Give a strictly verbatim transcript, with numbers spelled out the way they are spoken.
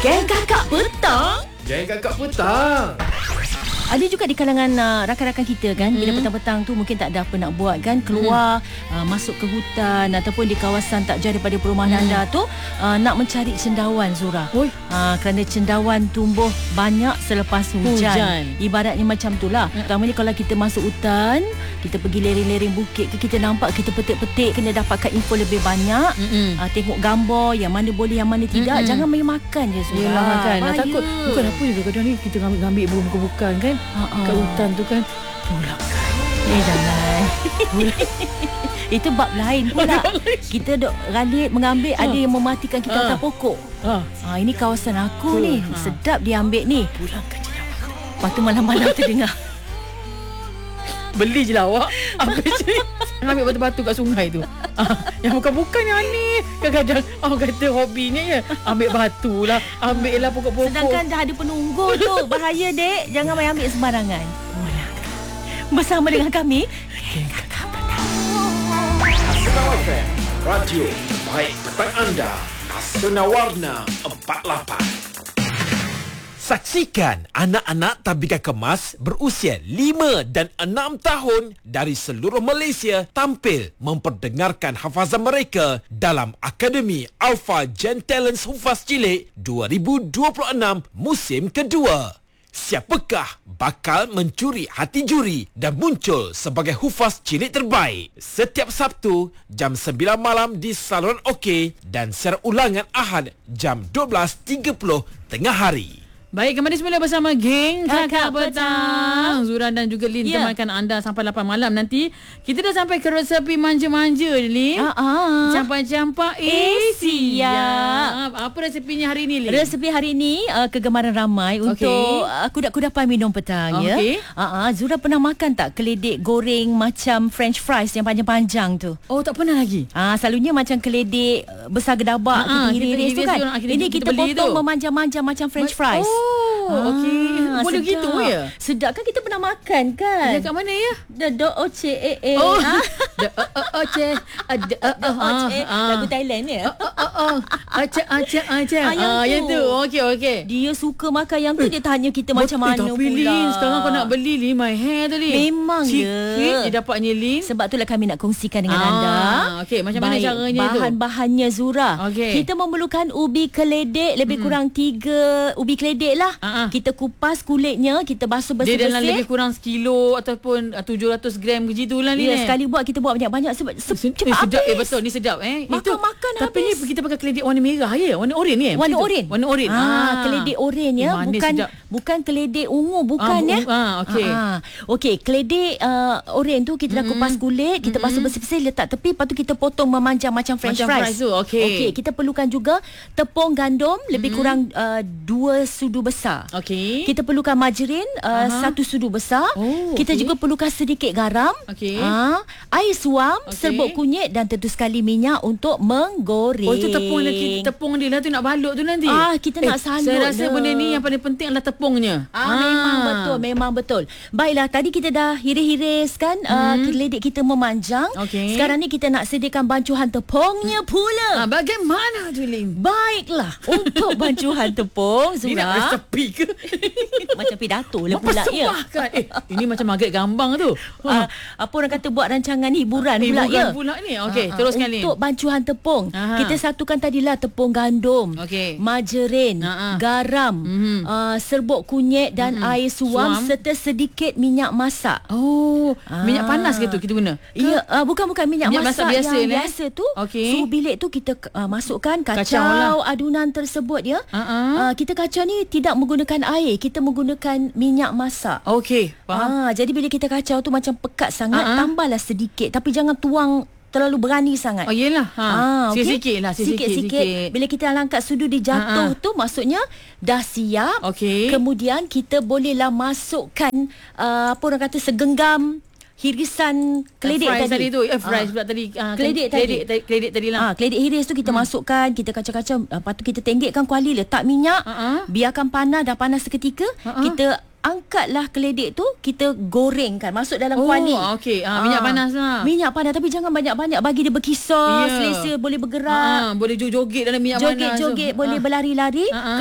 Geng Kakak Petang. Geng Kakak Petang. Ada juga di kalangan uh, rakan-rakan kita kan, bila hmm. petang-petang tu mungkin tak ada apa nak buat kan, keluar hmm. uh, masuk ke hutan ataupun di kawasan tak jauh daripada perumahan hmm. anda tu uh, nak mencari cendawan, Zura. Uh, kerana cendawan tumbuh banyak selepas hujan. hujan. Ibaratnya macam tu lah. Hmm. Terutamanya kalau kita masuk hutan, kita pergi lereng-lereng bukit ke, kita nampak, kita petik-petik, kena dapatkan info lebih banyak. Hmm. Uh, tengok gambar yang mana boleh, yang mana tidak. Hmm. Jangan main makan je, Zura. Yelah, makan. Nah, takut bukan apa je kadang-kadang ni kita ambil burung bukan kan. Uh-uh. Kat hutan tu kan pulak kan. Eh jangan. Itu bab lain pula. Kita dok ralik mengambil, ha. ada yang mematikan kita ha. atas pokok. Ha. ha ini kawasan aku Pulang. ni. Ha. Sedap dia ambil ni. Pulang ke jenama. Lepas tu malam-malam terdengar. Beli je lah awak. Ambil je. Ambil batu-batu kat sungai tu. Ah, yang bukan-bukan yang ni. Kadang-kadang awak kata hobinya ya. Ambil batu lah. Ambil lah pokok-pokok. Sedangkan dah ada penunggu tu. Bahaya dek. Jangan main ambil sembarangan. Bersama dengan kami, Geng Kakak Petang. Asna F M, radio baik petang anda. Asna Warna empat puluh lapan. Saksikan anak-anak Tabika Kemas berusia lima dan enam tahun dari seluruh Malaysia tampil memperdengarkan hafazan mereka dalam Akademi Alpha Gen Talents Hufaz Cilik dua ribu dua puluh enam musim kedua. Siapakah bakal mencuri hati juri dan muncul sebagai hufaz cilik terbaik? Setiap Sabtu jam sembilan malam di saluran OK dan siaran ulangan Ahad jam dua belas tiga puluh tengah hari. Baik, kembali semula bersama Geng Kakak Petang. Zura dan juga Lin yeah. temankan anda sampai lapan malam nanti. Kita dah sampai ke resepi manja-manja ni, Lin. Uh-uh. Campak-campak eh siap. Apa resepinya hari ni, Lin? Resepi hari ni uh, kegemaran ramai okay. untuk uh, kuda-kudapan minum petang okay. ya. Uh-uh. Zura pernah makan tak keledek goreng macam French fries yang panjang-panjang tu? Oh, tak pernah lagi. Ah, uh, selalunya macam keledek uh, besar gedabak uh-uh. kita iris tu kan. Ini kita, kita potong tu. memanja-manja macam French fries. Oh. Oh, okey. Boleh sedap. Gitu ya? Sedap kan, kita pernah makan kan? Ya, kat mana ya? The do oce e e. Oh. The oce. The oce. Lagu Thailand ni ya? Oce oce oce. Ah, yang tu. Okey, okey. Dia suka makan yang tu, dia tanya kita macam mana pula. Tapi Lin, sekarang kau nak beli Lin, my hair tadi. Memang ya. Sikit je dapatnya Lin. Sebab itulah kami nak kongsikan dengan anda. Okey, macam mana caranya tu? Bahan-bahannya, Zura. Kita memerlukan ubi keledek lebih kurang tiga ubi keledek lah. Uh-huh. Kita kupas kulitnya, kita basuh bersih-bersih. Dia dalam lebih kurang sekilo ataupun tujuh ratus gram ke gitu lah ni. Ya, sekali buat kita buat banyak-banyak sebab se- cepat eh, sedap. habis. Eh, betul, ni sedap eh. Makan-makan habis. Tapi ni kita pakai keledek warna merah ya, warna oranye ni. Warna oranye. Warna oranye. Ah, ah, keledek oranye ya, bukan sedap. bukan keledek ungu bukan ah, ya. Ah, okey. Ah, okey, keledek uh, oranye tu kita dah kupas kulit, kita basuh bersih-bersih, letak tepi, lepas tu kita potong memanjang macam French macam fries. Okey. Okey, kita perlukan juga tepung gandum lebih mm-hmm. kurang uh, dua sudu besar. Okey. Kita perlukan margarin uh, uh-huh. satu sudu besar. Oh, kita okay. juga perlukan sedikit garam, okay. uh, air suam, okay. serbuk kunyit dan tentu sekali minyak untuk menggoreng. Oh, itu tepung lagi, tepung dia lah tu nak balut tu nanti. Ah, kita eh, nak salut. Saya rasa dah. benda ni yang paling penting adalah tepungnya. Ah, ah. Memang betul, memang betul. Baiklah, tadi kita dah hiris-hiris kan hmm. uh, keledek kita memanjang. Okay. Sekarang ni kita nak sediakan bancuhan tepungnya pula. Ah, bagaimana tu, Lim? Baiklah, untuk bancuhan tepung, Zura. Ni nak resepi ke? Macam pidato lah pula ya. Kan? Eh, ini macam Margaret Gambang tu. Uh, apa orang kata buat rancangan hiburan pula hiburan ya. Pula ni. Okey, uh, teruskan Lin. Untuk bancuhan tepung, Aha. kita satukan tadilah tepung gandum, okay. margarin, uh-huh. garam, mm-hmm. uh, serbuk kunyit dan mm-hmm. air suam, suam serta sedikit minyak masak. Oh, uh. minyak panas ke tu kita guna? Ya, uh, bukan bukan minyak, minyak masak, masak biasa yang ni? biasa tu. Okay. Suhu bilik tu kita uh, masukkan kacau, kacau lah. adunan tersebut ya. Uh-huh. Uh, kita kacau ni tidak menggunakan air, kita menggunakan minyak masak. Okey, faham. Ah, jadi bila kita kacau tu macam pekat sangat, uh-huh. tambahlah sedikit tapi jangan tuang terlalu berani sangat. Oh yelah. Ha. Ah, okay. Sikit-sikit lah, sikit-sikit. Bila kita angkat sudu dia jatuh uh-huh. tu maksudnya dah siap. Okey. Kemudian kita bolehlah masukkan uh, apa orang kata segenggam hirisan keledek uh, tadi. tadi tu. Eh, fries pula tadi. Uh, keledek tadi. Keledek tadi lah. Ah, keledek hiris tu kita hmm. masukkan, kita kacau-kacau, lepas tu kita tenggekkan kuali, letak minyak, uh-huh. biarkan panas, dah panas seketika, uh-huh. kita angkatlah keledek tu, kita gorengkan masuk dalam oh, kuali. Oh, okey. Ah, minyak panas lah. Minyak panas tapi jangan banyak-banyak, bagi dia berkisar, yeah. selesa boleh bergerak. Ah, boleh joget dalam minyak joget, panas. Joget-joget, boleh ah. berlari-lari. Ah, ah.